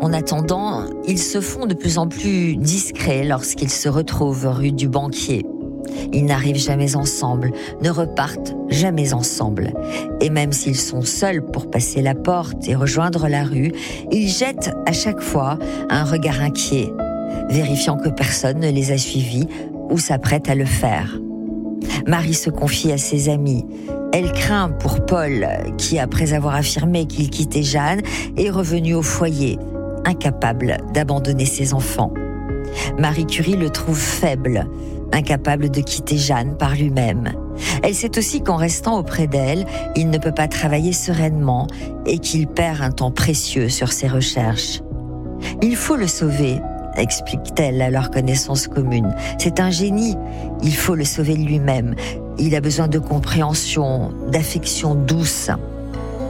En attendant, ils se font de plus en plus discrets lorsqu'ils se retrouvent rue du Banquier. Ils n'arrivent jamais ensemble, ne repartent jamais ensemble. Et même s'ils sont seuls pour passer la porte et rejoindre la rue, ils jettent à chaque fois un regard inquiet, vérifiant que personne ne les a suivis ou s'apprête à le faire. Marie se confie à ses amis. Elle craint pour Paul, qui, après avoir affirmé qu'il quittait Jeanne, est revenu au foyer, incapable d'abandonner ses enfants. Marie Curie le trouve faible, incapable de quitter Jeanne par lui-même. Elle sait aussi qu'en restant auprès d'elle, il ne peut pas travailler sereinement et qu'il perd un temps précieux sur ses recherches. Il faut le sauver, explique-t-elle à leur connaissance commune. C'est un génie, il faut le sauver de lui-même. Il a besoin de compréhension, d'affection douce.